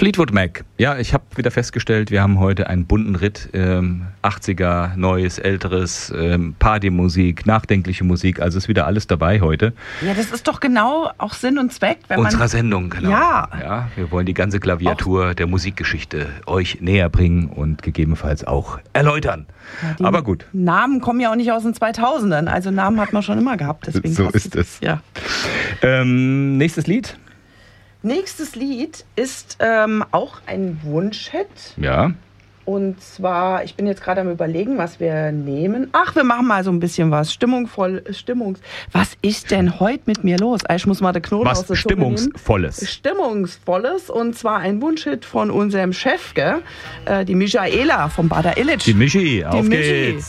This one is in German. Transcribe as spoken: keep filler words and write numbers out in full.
Fleetwood Mac. Ja, ich habe wieder festgestellt, wir haben heute einen bunten Ritt. Ähm, achtziger, Neues, Älteres, ähm, Partymusik, nachdenkliche Musik. Also ist wieder alles dabei heute. Ja, das ist doch genau auch Sinn und Zweck. Wenn Unserer man Sendung, genau. Ja. ja. Wir wollen die ganze Klaviatur auch der Musikgeschichte euch näher bringen und gegebenenfalls auch erläutern. Ja, aber gut. Namen kommen ja auch nicht aus den zweitausendern. Also Namen hat man schon immer gehabt. Deswegen so ist es. Ja. Ähm, nächstes Lied? Nächstes Lied ist ähm, auch ein Wunschhit. Ja. Und zwar, ich bin jetzt gerade am Überlegen, was wir nehmen. Ach, wir machen mal so ein bisschen was. Stimmungsvoll, Stimmungs. Was ist denn heute mit mir los? Ich muss mal den Knoten was aus der Stimmungsvolles. Zunge nehmen. Stimmungsvolles. Und zwar ein Wunschhit von unserem Chef, gell? Äh, die Michaela vom Bader Illich. Die Michi, auf die Michi. geht's.